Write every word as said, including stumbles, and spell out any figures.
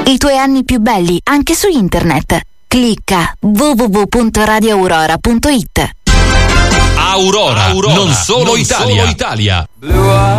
I tuoi anni più belli anche su internet. Clicca w w w punto radio aurora punto it. Aurora, Aurora, non solo non Italia. Solo Italia.